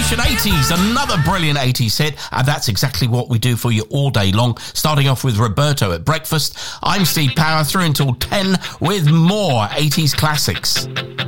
Revolution 80s, another brilliant 80s hit, and that's exactly what we do for you all day long, starting off with Roberto at breakfast. I'm Steve Power, through until 10 with more 80s classics.